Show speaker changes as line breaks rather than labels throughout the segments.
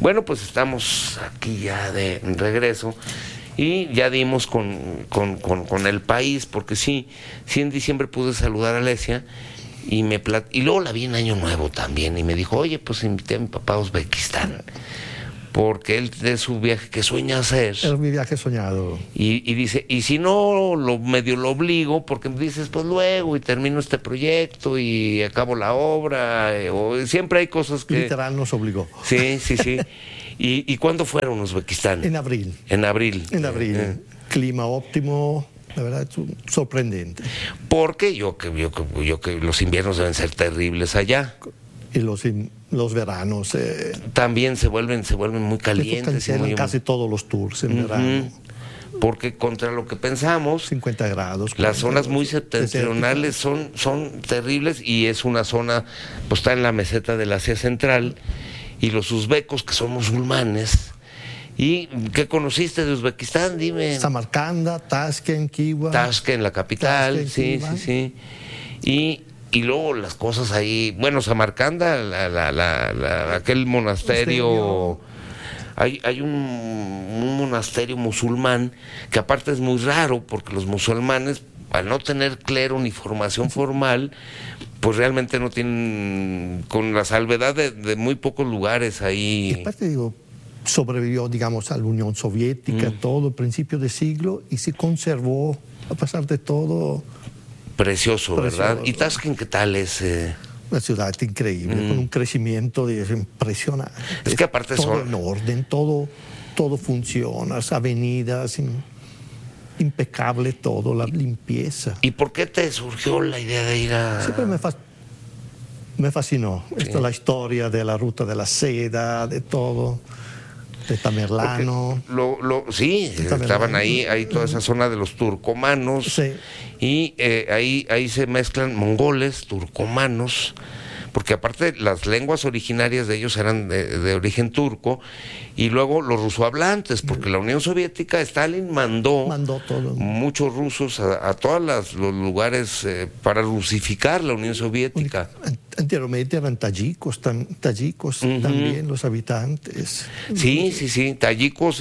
Bueno, pues estamos aquí ya de regreso y ya dimos con el país, porque sí en diciembre pude saludar a Alesia y luego la vi en Año Nuevo también y me dijo, oye, pues invité a mi papá a Uzbekistán, porque él de su viaje que sueña hacer.
Es mi viaje soñado.
Y dice, y si no, medio lo obligo, porque me dices, pues luego, y termino este proyecto, y acabo la obra, o siempre hay cosas que...
Literal nos obligó.
Sí. ¿Y cuándo fueron a Uzbekistán?
En abril.
En abril.
Clima óptimo, la verdad, es sorprendente.
Porque yo que los inviernos deben ser terribles allá.
Y los veranos
también se vuelven muy calientes.
Casi todos los tours en verano.
Porque contra lo que pensamos,
50 grados.
Las zonas muy septentrionales son terribles, y es una zona, pues está en la meseta del Asia Central, y los uzbecos, que son musulmanes. ¿Y qué conociste de Uzbekistán? Dime.
Samarcanda, Tashkent, Khiva.
Tashkent, la capital, sí. Y luego las cosas ahí, bueno, Samarcanda, aquel monasterio, hay un monasterio musulmán que aparte es muy raro, porque los musulmanes, al no tener clero ni formación formal, pues realmente no tienen, con la salvedad de muy pocos lugares ahí.
Y aparte sobrevivió, digamos, a la Unión Soviética, todo el principio del siglo, y se conservó, a pesar de todo.
Precioso, ¿verdad? ¿Y Tashkent qué tal es?
Una ciudad increíble, con un crecimiento impresionante.
Es que aparte
todo en orden, todo funciona, las avenidas, impecable todo, la limpieza.
¿Y por qué te surgió la idea de ir a...?
Siempre me fascinó. Sí. La historia de la ruta de la seda, de todo. De Tamerlano.
Estaban ahí toda esa zona de los turcomanos.
Sí.
Y ahí se mezclan mongoles, turcomanos, porque aparte las lenguas originarias de ellos eran de origen turco, y luego los rusohablantes, porque la Unión Soviética, Stalin mandó
todo.
Muchos rusos a todos los lugares para rusificar la Unión Soviética.
Anteriormente eran tayikos también los habitantes.
Sí, tayikos,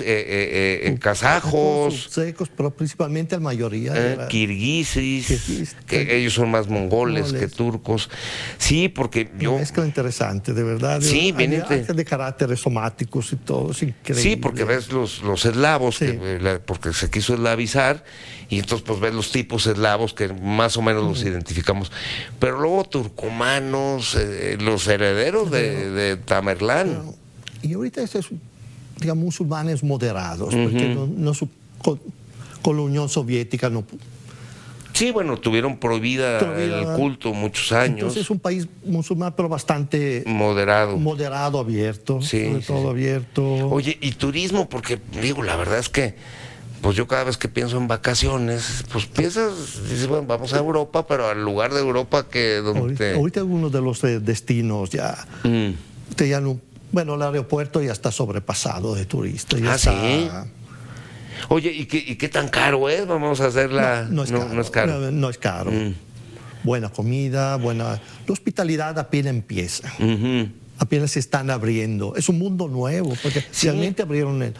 kazajos,
secos, pero principalmente la mayoría.
Kirguisis, que ellos son más mongoles que turcos. Sí, porque
una mezcla interesante, de verdad.
Sí,
de caracteres somáticos y todo, es increíble.
Sí, porque ves los eslavos, porque se quiso eslavizar, y entonces pues ves los tipos eslavos que más o menos los identificamos. Pero luego turcomanos, los herederos de Tamerlán.
Y ahorita es, digamos, musulmanes moderados, porque con la Unión Soviética no...
Sí, bueno, tuvieron prohibida el culto muchos años.
Entonces es un país musulmán, pero bastante...
Moderado,
abierto, todo abierto.
Oye, y turismo, porque digo, la verdad es que pues yo cada vez que pienso en vacaciones, pues dices, bueno, vamos a Europa, pero al lugar de Europa que donde...
Ahorita algunos de los destinos ya... Bueno, el aeropuerto ya está sobrepasado de turistas.
¿Sí? Oye, ¿y qué tan caro es? Vamos a hacerla...
No es caro. No es caro. Buena comida, la hospitalidad apenas empieza. Apenas se están abriendo. Es un mundo nuevo, porque realmente abrieron en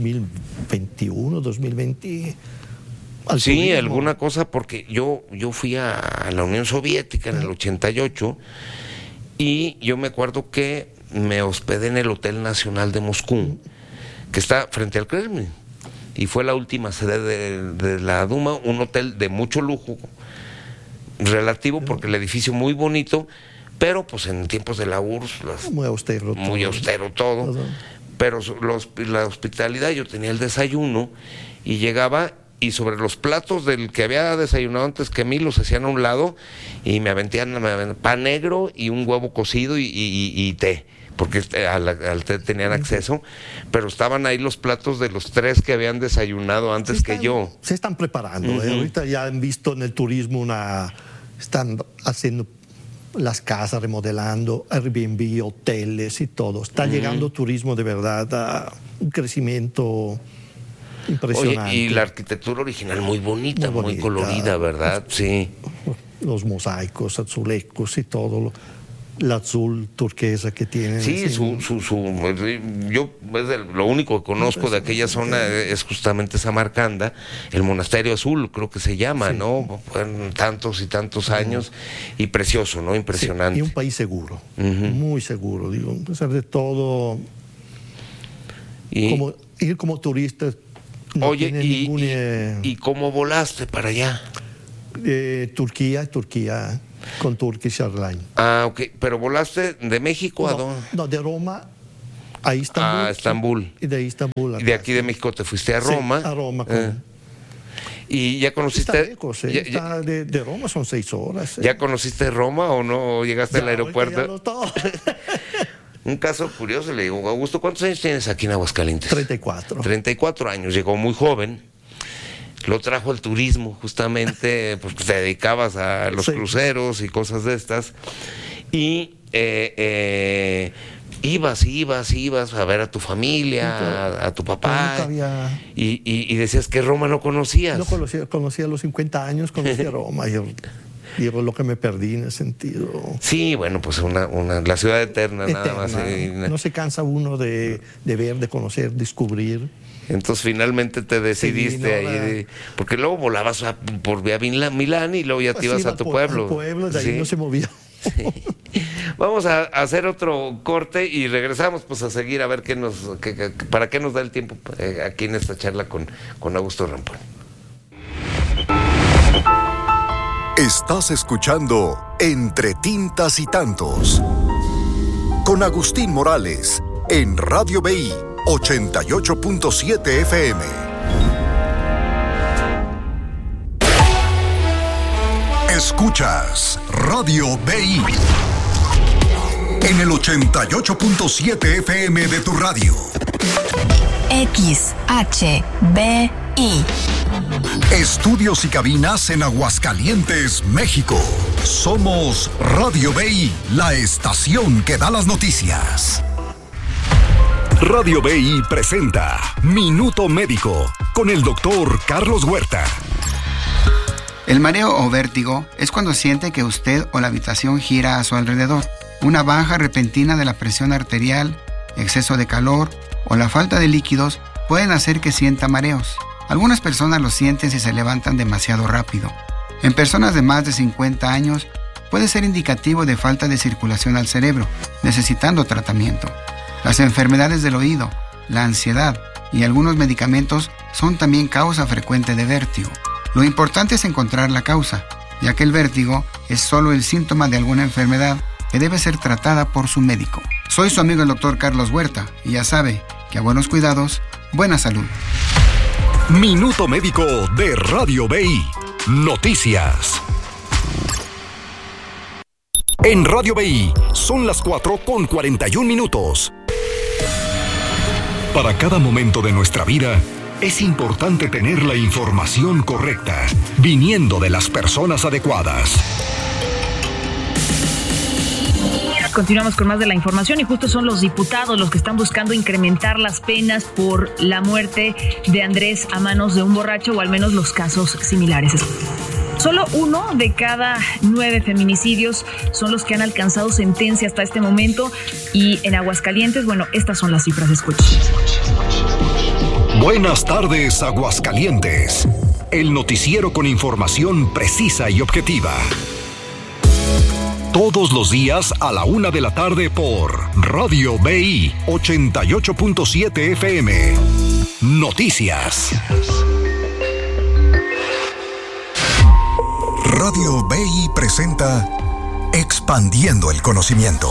2021, 2020.
Sí, alguna cosa, porque yo fui a la Unión Soviética en el 88, y yo me acuerdo que me hospedé en el Hotel Nacional de Moscú, que está frente al Kremlin, y fue la última sede de la Duma, un hotel de mucho lujo relativo, porque el edificio muy bonito, pero pues en tiempos de la URSS
muy austero
todo. Pero la hospitalidad, yo tenía el desayuno y llegaba, y sobre los platos del que había desayunado antes que mí los hacían a un lado, y me aventían pan negro y un huevo cocido y té, porque al té tenían acceso, pero estaban ahí los platos de los 3 que habían desayunado antes que yo.
Se están preparando, ahorita ya han visto en el turismo están haciendo las casas, remodelando, Airbnb, hoteles y todo. Está llegando turismo de verdad a un crecimiento impresionante.
Oye, y la arquitectura original muy bonita, muy colorida, ¿verdad? Sí.
Los mosaicos, azulejos y todo. la azul turquesa que tienen.
Sí, yo lo único que conozco de aquella zona es justamente Samarcanda, el Monasterio Azul, creo que se llama, sí. ¿No? Fueron tantos y tantos años, y precioso, ¿no? Impresionante.
Sí, y un país seguro, muy seguro, digo, a pesar de todo, ir como turista. No.
Oye, ¿y cómo volaste para allá?
Turquía, con Turkish Airlines.
Ah, ok. ¿Pero volaste de México a dónde?
No, de Roma a Istambul.
A Estambul.
Y de Istambul a
Y de aquí de México te fuiste a Roma.
Sí, a Roma.
¿Y ya conociste?
Está lejos, de Roma son 6 horas.
¿Ya conociste Roma o no? ¿O llegaste al aeropuerto? Un caso curioso, le digo, Augusto, ¿cuántos años tienes aquí en Aguascalientes?
34.
34 años, llegó muy joven. Lo trajo el turismo, justamente, porque te dedicabas a los cruceros y cosas de estas. Y ibas a ver a tu familia, a tu papá. Y decías que Roma no conocías.
No conocía a los 50 años, conocía Roma. Y lo que me perdí en ese sentido.
Sí, bueno, pues la ciudad eterna, nada más.
No se cansa uno de ver, de conocer, descubrir.
Entonces finalmente te decidiste ahí, porque luego volabas por vía Milán y luego ya te ibas a tu pueblo.
Al pueblo, de ahí no se movía.
Sí. Vamos a hacer otro corte y regresamos pues a seguir a ver para qué nos da el tiempo aquí en esta charla con Augusto Ramponi.
Estás escuchando Entre Tintas y Tantos con Agustín Morales en Radio BI 88.7 FM. Escuchas Radio BI en el 88.7 FM de tu radio.
XHBI.
Estudios y cabinas en Aguascalientes, México. Somos Radio BI, la estación que da las noticias. Radio BI presenta Minuto Médico con el doctor Carlos Huerta.
El mareo o vértigo es cuando siente que usted o la habitación gira a su alrededor. Una baja repentina de la presión arterial, exceso de calor o la falta de líquidos pueden hacer que sienta mareos. Algunas personas lo sienten si se levantan demasiado rápido. En personas de más de 50 años puede ser indicativo de falta de circulación al cerebro, necesitando tratamiento. Las enfermedades del oído, la ansiedad y algunos medicamentos son también causa frecuente de vértigo. Lo importante es encontrar la causa, ya que el vértigo es solo el síntoma de alguna enfermedad que debe ser tratada por su médico. Soy su amigo el doctor Carlos Huerta y ya sabe que a buenos cuidados, buena salud.
Minuto Médico de Radio BI. Noticias. En Radio BI son las 4:41. Para cada momento de nuestra vida, es importante tener la información correcta, viniendo de las personas adecuadas.
Continuamos con más de la información y justo son los diputados los que están buscando incrementar las penas por la muerte de Andrés a manos de un borracho, o al menos los casos similares. Solo 1 de cada 9 feminicidios son los que han alcanzado sentencia hasta este momento, y en Aguascalientes, bueno, estas son las cifras. Escuchen.
Buenas tardes, Aguascalientes. El noticiero con información precisa y objetiva. Todos los días a la 1 de la tarde por Radio BI 88.7 FM. Noticias. Radio BI presenta Expandiendo el Conocimiento.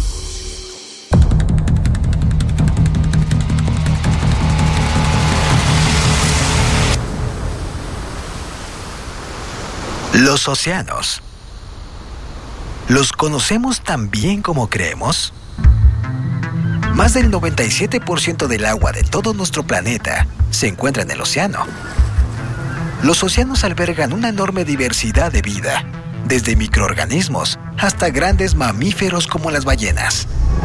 Los océanos, ¿los conocemos tan bien como creemos? Más del 97% del agua de todo nuestro planeta se encuentra en el océano. Los océanos albergan una enorme diversidad de vida, desde microorganismos hasta grandes mamíferos como las ballenas.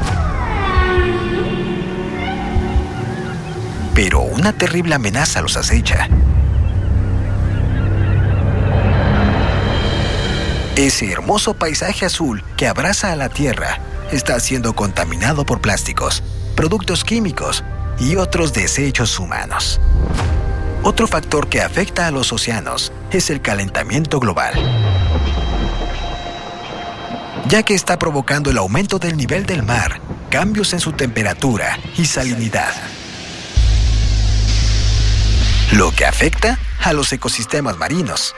Pero una terrible amenaza los acecha. Ese hermoso paisaje azul que abraza a la Tierra está siendo contaminado por plásticos, productos químicos y otros desechos humanos. Otro factor que afecta a los océanos es el calentamiento global, ya que está provocando el aumento del nivel del mar, cambios en su temperatura y salinidad, lo que afecta a los ecosistemas marinos.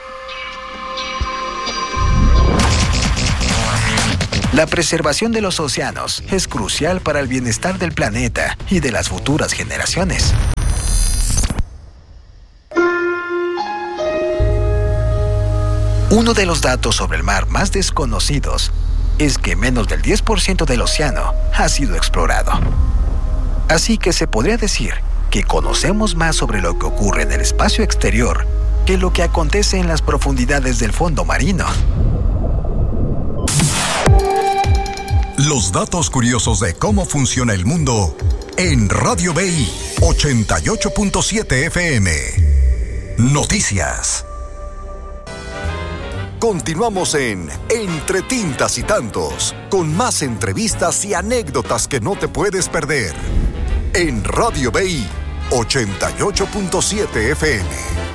La preservación de los océanos es crucial para el bienestar del planeta y de las futuras generaciones. Uno de los datos sobre el mar más desconocidos es que menos del 10% del océano ha sido explorado. Así que se podría decir que conocemos más sobre lo que ocurre en el espacio exterior que lo que acontece en las profundidades del fondo marino.
Los datos curiosos de cómo funciona el mundo en Radio BI 88.7 FM. Noticias. Continuamos en Entre Tintas y Tantos, con más entrevistas y anécdotas que no te puedes perder. En Radio BI 88.7 FM.